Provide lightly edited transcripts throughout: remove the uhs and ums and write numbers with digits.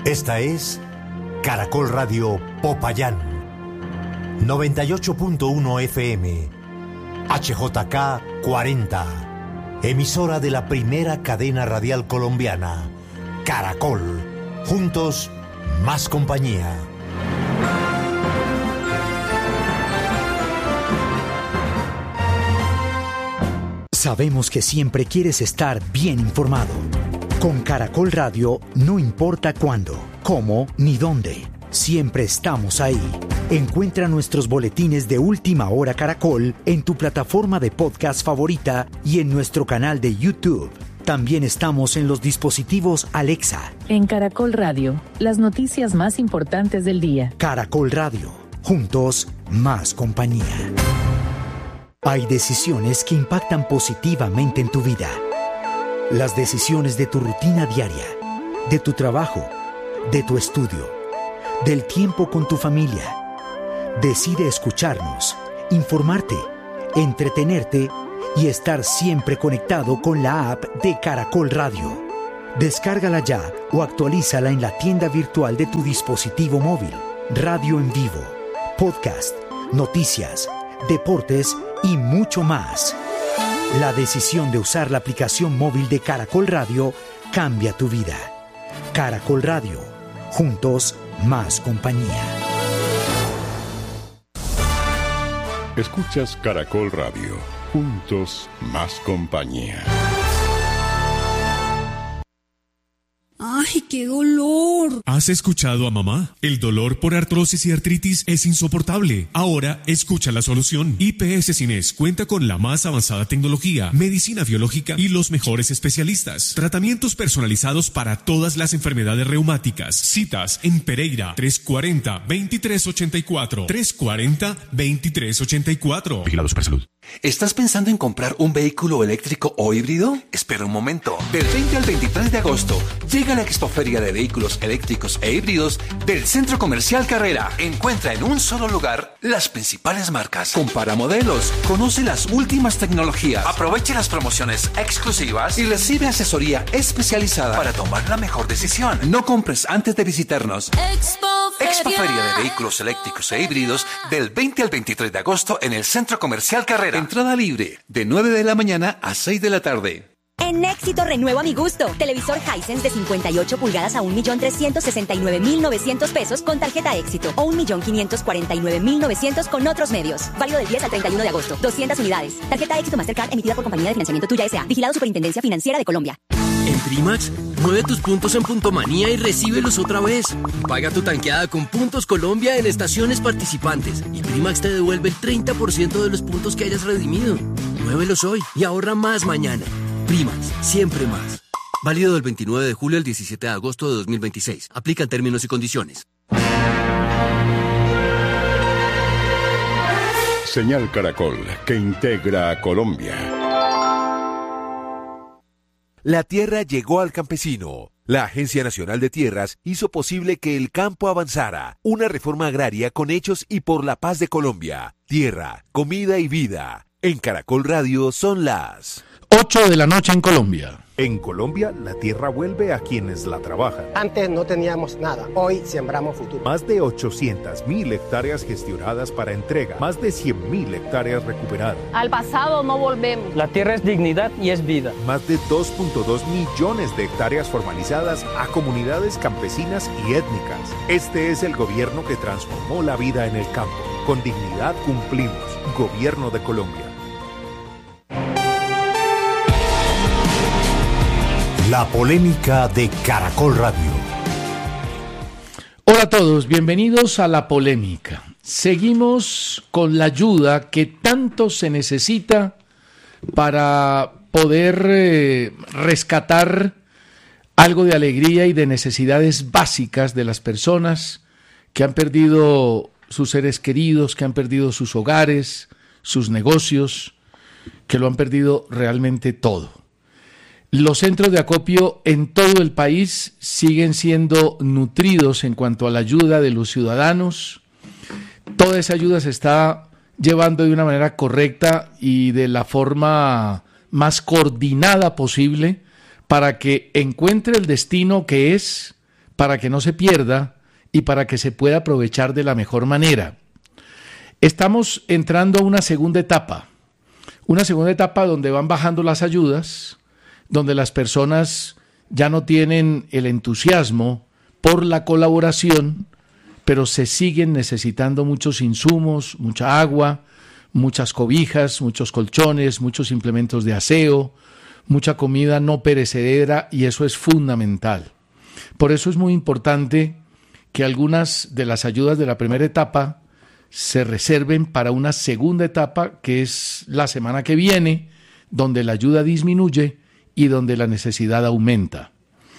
Esta es Caracol Radio Popayán, 98.1 FM, HJK 40, emisora de la primera cadena radial colombiana, Caracol. Juntos, más compañía. Sabemos que siempre quieres estar bien informado. Con Caracol Radio, no importa cuándo, cómo ni dónde, siempre estamos ahí. Encuentra nuestros boletines de Última Hora Caracol en tu plataforma de podcast favorita y en nuestro canal de YouTube. También estamos en los dispositivos Alexa. En Caracol Radio, las noticias más importantes del día. Caracol Radio, juntos, más compañía. Hay decisiones que impactan positivamente en tu vida. Las decisiones de tu rutina diaria, de tu trabajo, de tu estudio, del tiempo con tu familia. Decide escucharnos, informarte, entretenerte y estar siempre conectado con la app de Caracol Radio. Descárgala ya o actualízala en la tienda virtual de tu dispositivo móvil. Radio en vivo, podcast, noticias, deportes y mucho más. La decisión de usar la aplicación móvil de Caracol Radio cambia tu vida. Caracol Radio, juntos, más compañía. Escuchas Caracol Radio, juntos, más compañía. ¡Ay, qué dolor! ¿Has escuchado a mamá? El dolor por artrosis y artritis es insoportable. Ahora, escucha la solución. IPS Cines cuenta con la más avanzada tecnología, medicina biológica y los mejores especialistas. Tratamientos personalizados para todas las enfermedades reumáticas. Citas en Pereira, 340-2384. 340-2384. Vigilado Supersalud. ¿Estás pensando en comprar un vehículo eléctrico o híbrido? Espera un momento. Del 20 al 23 de agosto llega la Expoferia de Vehículos Eléctricos e Híbridos del Centro Comercial Carrera. Encuentra en un solo lugar las principales marcas. Compara modelos, conoce las últimas tecnologías, aproveche las promociones exclusivas y recibe asesoría especializada para tomar la mejor decisión. No compres antes de visitarnos. Expoferia de Vehículos Eléctricos e Híbridos del 20 al 23 de agosto en el Centro Comercial Carrera. Entrada libre, de 9 de la mañana a 6 de la tarde. En Éxito renuevo a mi gusto. Televisor Hisense de 58 pulgadas a 1.369.900 pesos con tarjeta Éxito o 1.549.900 con otros medios. Válido del 10 al 31 de agosto. 200 unidades. Tarjeta Éxito Mastercard emitida por Compañía de Financiamiento Tuya S.A. Vigilado Superintendencia Financiera de Colombia. En Primax, mueve tus puntos en Puntomanía y recíbelos otra vez. Paga tu tanqueada con Puntos Colombia en estaciones participantes y Primax te devuelve el 30% de los puntos que hayas redimido. Muévelos hoy y ahorra más mañana. Primax, siempre más. Válido del 29 de julio al 17 de agosto de 2026. Aplican términos y condiciones. Señal Caracol, que integra a Colombia. La tierra llegó al campesino. La Agencia Nacional de Tierras hizo posible que el campo avanzara. Una reforma agraria con hechos y por la paz de Colombia. Tierra, comida y vida. En Caracol Radio son las 8 de la noche en Colombia. En Colombia, la tierra vuelve a quienes la trabajan. Antes no teníamos nada, hoy sembramos futuro. Más de 800.000 hectáreas gestionadas para entrega, más de 100.000 hectáreas recuperadas. Al pasado no volvemos. La tierra es dignidad y es vida. Más de 2.2 millones de hectáreas formalizadas a comunidades campesinas y étnicas. Este es el gobierno que transformó la vida en el campo. Con dignidad cumplimos. Gobierno de Colombia. La polémica de Caracol Radio. Hola a todos, bienvenidos a La Polémica. Seguimos con la ayuda que tanto se necesita para poder rescatar algo de alegría y de necesidades básicas de las personas que han perdido sus seres queridos, que han perdido sus hogares, sus negocios, que lo han perdido realmente todo. Los centros de acopio en todo el país siguen siendo nutridos en cuanto a la ayuda de los ciudadanos. Toda esa ayuda se está llevando de una manera correcta y de la forma más coordinada posible para que encuentre el destino que es para que no se pierda y para que se pueda aprovechar de la mejor manera. Estamos entrando a una segunda etapa donde van bajando las ayudas, donde las personas ya no tienen el entusiasmo por la colaboración, pero se siguen necesitando muchos insumos, mucha agua, muchas cobijas, muchos colchones, muchos implementos de aseo, mucha comida no perecedera, y eso es fundamental. Por eso es muy importante que algunas de las ayudas de la primera etapa se reserven para una segunda etapa, que es la semana que viene, donde la ayuda disminuye y donde la necesidad aumenta.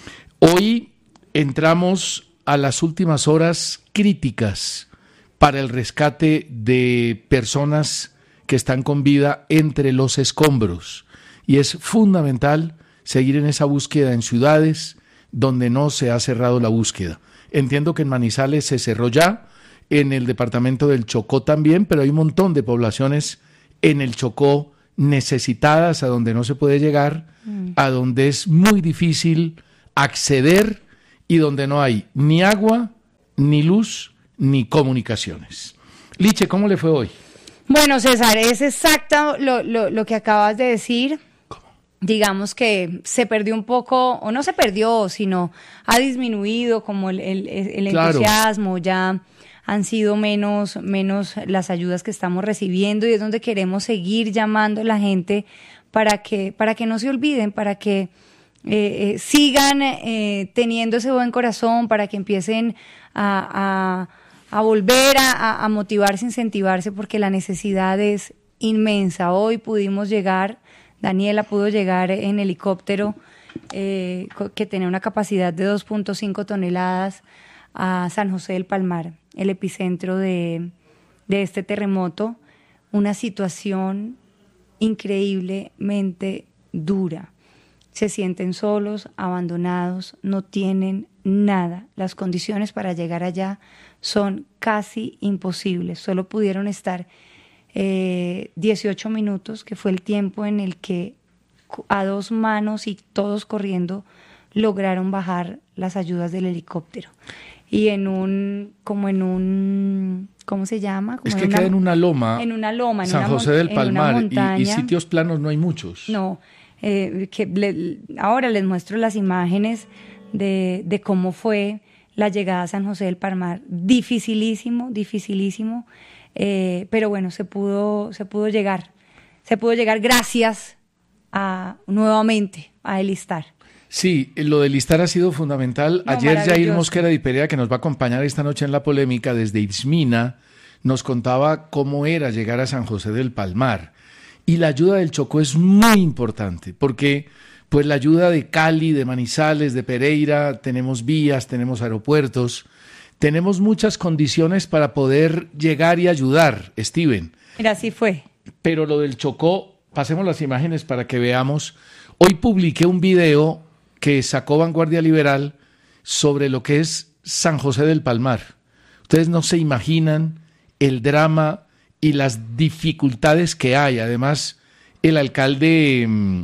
Hoy entramos a las últimas horas críticas para el rescate de personas que están con vida entre los escombros, y es fundamental seguir en esa búsqueda en ciudades donde no se ha cerrado la búsqueda. Entiendo que en Manizales se cerró ya, en el departamento del Chocó también, pero hay un montón de poblaciones en el Chocó necesitadas, a donde no se puede llegar, a donde es muy difícil acceder y donde no hay ni agua, ni luz, ni comunicaciones. Liche, ¿cómo le fue hoy? Bueno, César, es exacto lo que acabas de decir. ¿Cómo? Digamos que se perdió un poco, o no se perdió, sino ha disminuido como el entusiasmo, ya han sido menos las ayudas que estamos recibiendo, y es donde queremos seguir llamando a la gente para que no se olviden, para que sigan teniendo ese buen corazón, para que empiecen a volver a motivarse, incentivarse, porque la necesidad es inmensa. Hoy pudimos llegar, Daniela pudo llegar en helicóptero que tenía una capacidad de 2.5 toneladas a San José del Palmar, el epicentro de este terremoto. Una situación increíblemente dura. Se sienten solos, abandonados, no tienen nada. Las condiciones para llegar allá son casi imposibles. Solo pudieron estar 18 minutos, que fue el tiempo en el que a dos manos y todos corriendo lograron bajar las ayudas del helicóptero. Y ¿cómo se llama? Como es que queda en una loma. En una loma, en San una José del Palmar, montaña. Y sitios planos no hay muchos. No, ahora les muestro las imágenes de cómo fue la llegada a San José del Palmar. Dificilísimo, pero bueno, se pudo llegar. Se pudo llegar gracias nuevamente a Elistar. Sí, lo del Elistar ha sido fundamental. No, ayer Jair Mosquera de Perea, que nos va a acompañar esta noche en La Polémica desde Itzmina, nos contaba cómo era llegar a San José del Palmar. Y la ayuda del Chocó es muy importante, porque pues la ayuda de Cali, de Manizales, de Pereira, tenemos vías, tenemos aeropuertos, tenemos muchas condiciones para poder llegar y ayudar, Steven. Mira, así fue. Pero lo del Chocó, pasemos las imágenes para que veamos. Hoy publiqué un video que sacó Vanguardia Liberal sobre lo que es San José del Palmar. Ustedes no se imaginan el drama y las dificultades que hay. Además, el alcalde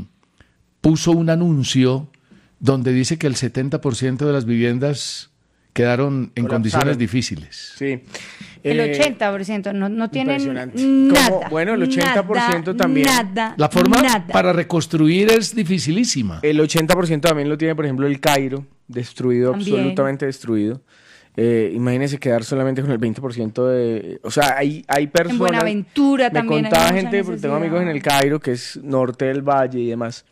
puso un anuncio donde dice que el 70% de las viviendas quedaron en condiciones difíciles. Sí. El 80% no tienen nada. Bueno, el 80% también. La forma para reconstruir es dificilísima. El 80% también lo tiene, por ejemplo, el Cairo, destruido, también. Absolutamente destruido. Imagínense quedar solamente con el 20% de... O sea, hay personas... En Buenaventura también. Me contaba gente, porque tengo amigos en el Cairo, que es norte del valle y demás.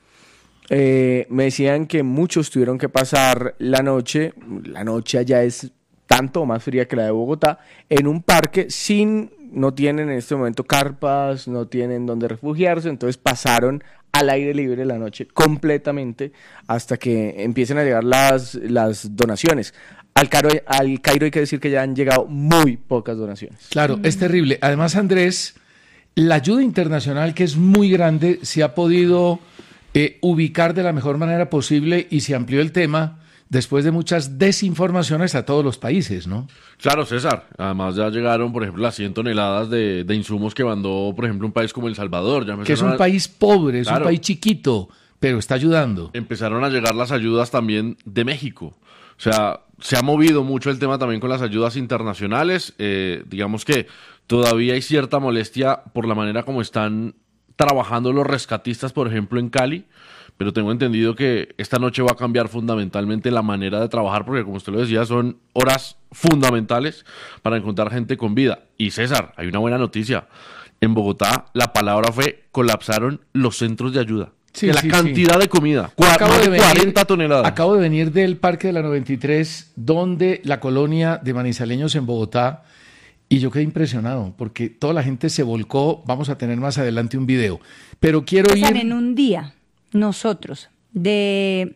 Me decían que muchos tuvieron que pasar la noche allá es tanto o más fría que la de Bogotá, en un parque no tienen en este momento carpas, no tienen donde refugiarse, entonces pasaron al aire libre la noche completamente hasta que empiecen a llegar las donaciones. Al Cairo hay que decir que ya han llegado muy pocas donaciones. Claro, es terrible. Además, Andrés, la ayuda internacional, que es muy grande, se ha podido ubicar de la mejor manera posible y se amplió el tema después de muchas desinformaciones a todos los países, ¿no? Claro, César. Además ya llegaron, por ejemplo, las 100 toneladas de insumos que mandó, por ejemplo, un país como El Salvador. Que es un país pobre, es claro. Un país chiquito, pero está ayudando. Empezaron a llegar las ayudas también de México. O sea, se ha movido mucho el tema también con las ayudas internacionales. Digamos que todavía hay cierta molestia por la manera como están trabajando los rescatistas, por ejemplo, en Cali, pero tengo entendido que esta noche va a cambiar fundamentalmente la manera de trabajar, porque como usted lo decía, son horas fundamentales para encontrar gente con vida. Y César, hay una buena noticia. En Bogotá, la palabra fue, colapsaron los centros de ayuda. Sí, la cantidad de comida, 40 toneladas. Acabo de venir del Parque de la 93, donde la colonia de manizaleños en Bogotá, y yo quedé impresionado, porque toda la gente se volcó. Vamos a tener más adelante un video. Pero quiero ir... En un día, nosotros, de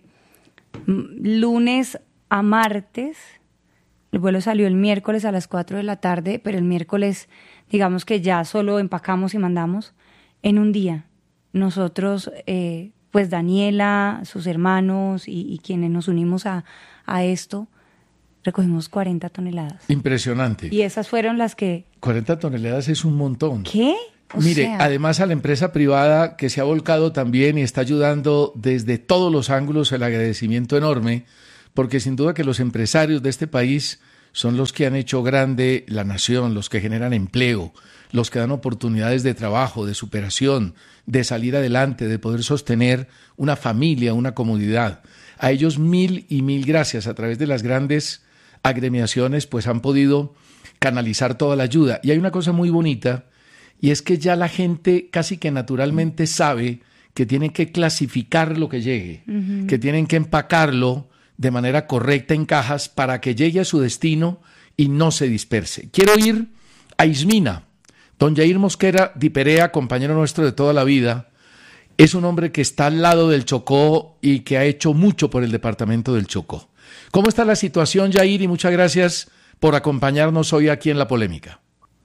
lunes a martes, el vuelo salió el miércoles a las 4 de la tarde, pero el miércoles, digamos que ya solo empacamos y mandamos. En un día, nosotros, pues Daniela, sus hermanos y quienes nos unimos a esto, recogimos 40 toneladas. Impresionante. Y esas fueron las que... 40 toneladas es un montón. ¿Qué? Mire, además a la empresa privada que se ha volcado también y está ayudando desde todos los ángulos, el agradecimiento enorme, porque sin duda que los empresarios de este país son los que han hecho grande la nación, los que generan empleo, los que dan oportunidades de trabajo, de superación, de salir adelante, de poder sostener una familia, una comunidad. A ellos mil y mil gracias. A través de las grandes agremiaciones pues han podido canalizar toda la ayuda. Y hay una cosa muy bonita, y es que ya la gente casi que naturalmente sabe que tienen que clasificar lo que llegue, que tienen que empacarlo de manera correcta en cajas para que llegue a su destino y no se disperse. Quiero ir a Ismina. Don Yair Mosquera Di Perea, compañero nuestro de toda la vida, es un hombre que está al lado del Chocó y que ha hecho mucho por el departamento del Chocó. ¿Cómo está la situación, Yair? Y muchas gracias por acompañarnos hoy aquí en La Polémica.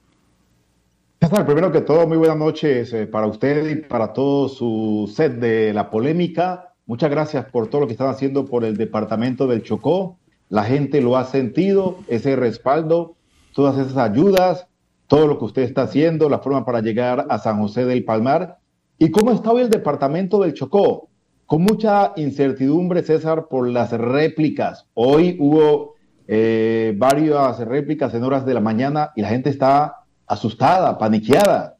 César, primero que todo, muy buenas noches para usted y para todo su set de La Polémica. Muchas gracias por todo lo que están haciendo por el departamento del Chocó. La gente lo ha sentido, ese respaldo, todas esas ayudas, todo lo que usted está haciendo, la forma para llegar a San José del Palmar. ¿Y cómo está hoy el departamento del Chocó? Con mucha incertidumbre, César, por las réplicas. Hoy hubo varias réplicas en horas de la mañana y la gente está asustada, paniqueada.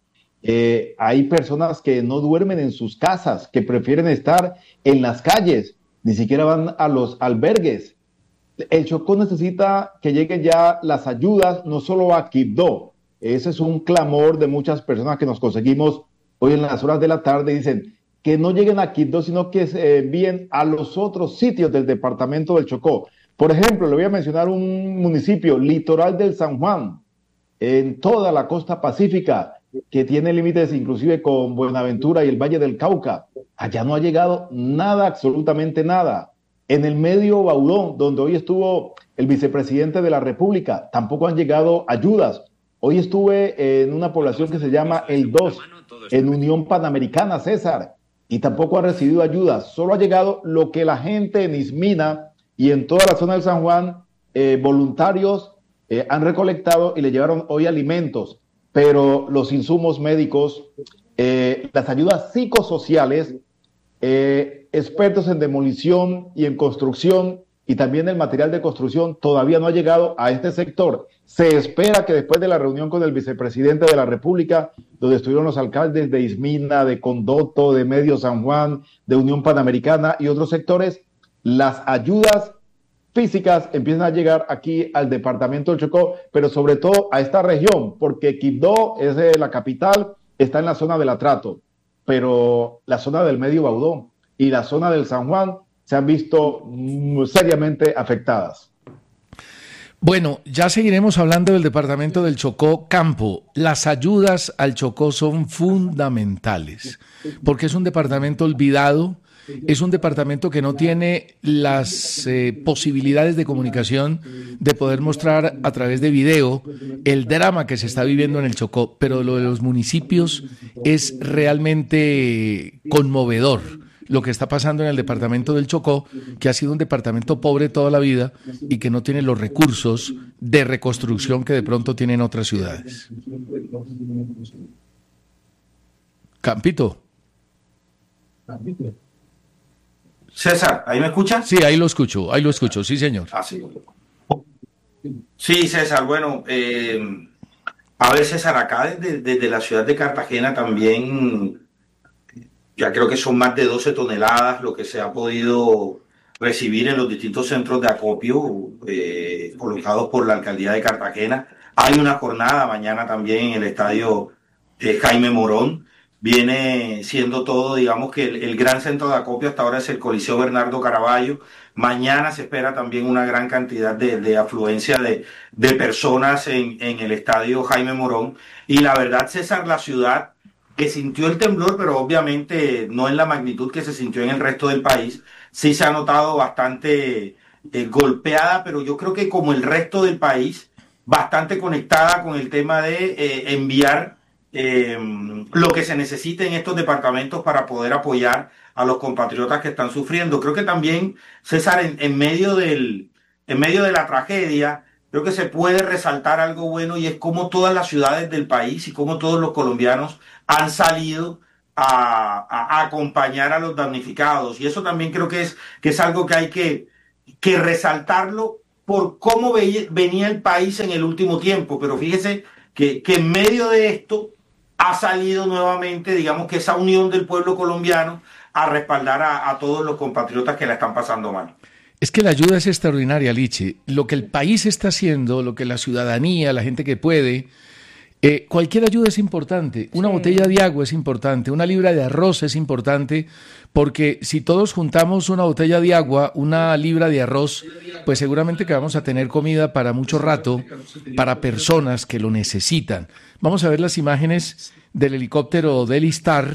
Hay personas que no duermen en sus casas, que prefieren estar en las calles, ni siquiera van a los albergues. El Chocó necesita que lleguen ya las ayudas, no solo a Quibdó. Ese es un clamor de muchas personas que nos conseguimos hoy en las horas de la tarde. Dicen que no lleguen a Quibdó, sino que se envíen a los otros sitios del departamento del Chocó. Por ejemplo, le voy a mencionar un municipio, Litoral del San Juan, en toda la costa pacífica, que tiene límites inclusive con Buenaventura y el Valle del Cauca. Allá no ha llegado nada, absolutamente nada. En el medio Baurón, donde hoy estuvo el vicepresidente de la República, tampoco han llegado ayudas. Hoy estuve en una población que se llama El 2, en Unión Panamericana, César, y tampoco ha recibido ayudas. Solo ha llegado lo que la gente en Ismina y en toda la zona del San Juan, voluntarios, han recolectado y le llevaron hoy alimentos, pero los insumos médicos, las ayudas psicosociales, expertos en demolición y en construcción y también el material de construcción todavía no ha llegado a este sector. Se espera que después de la reunión con el vicepresidente de la República, donde estuvieron los alcaldes de Ismina, de Condoto, de Medio San Juan, de Unión Panamericana y otros sectores, las ayudas físicas empiezan a llegar aquí al departamento del Chocó, pero sobre todo a esta región, porque Quibdó es la capital, está en la zona del Atrato, pero la zona del Medio Baudón y la zona del San Juan se han visto seriamente afectadas. Bueno, ya seguiremos hablando del departamento del Chocó Campo. Las ayudas al Chocó son fundamentales, porque es un departamento olvidado, es un departamento que no tiene las posibilidades de comunicación de poder mostrar a través de video el drama que se está viviendo en el Chocó, pero lo de los municipios es realmente conmovedor. Lo que está pasando en el departamento del Chocó, que ha sido un departamento pobre toda la vida y que no tiene los recursos de reconstrucción que de pronto tienen otras ciudades. Campito. César, ¿ahí me escucha? Sí, ahí lo escucho, sí, señor. Ah, sí. Sí, César, bueno, a ver, César, acá desde la ciudad de Cartagena también, ya creo que son más de 12 toneladas lo que se ha podido recibir en los distintos centros de acopio colocados por la alcaldía de Cartagena. Hay una jornada mañana también en el estadio Jaime Morón. Viene siendo todo, digamos que el gran centro de acopio hasta ahora es el Coliseo Bernardo Caraballo. Mañana se espera también una gran cantidad de afluencia de personas en el estadio Jaime Morón. Y la verdad, César, la ciudad que sintió el temblor, pero obviamente no en la magnitud que se sintió en el resto del país, sí se ha notado bastante golpeada, pero yo creo que como el resto del país, bastante conectada con el tema de enviar lo que se necesite en estos departamentos para poder apoyar a los compatriotas que están sufriendo. Creo que también, César, en medio de la tragedia, creo que se puede resaltar algo bueno, y es cómo todas las ciudades del país y cómo todos los colombianos han salido a acompañar a los damnificados. Y eso también creo que es algo que hay que resaltarlo por cómo venía el país en el último tiempo. Pero fíjese que en medio de esto ha salido nuevamente, digamos que esa unión del pueblo colombiano a respaldar a todos los compatriotas que la están pasando mal. Es que la ayuda es extraordinaria, Liche. Lo que el país está haciendo, lo que la ciudadanía, la gente que puede, cualquier ayuda es importante. Una botella de agua es importante, una libra de arroz es importante, porque si todos juntamos una botella de agua, una libra de arroz, pues seguramente que vamos a tener comida para mucho rato, para personas que lo necesitan. Vamos a ver las imágenes del helicóptero del Istar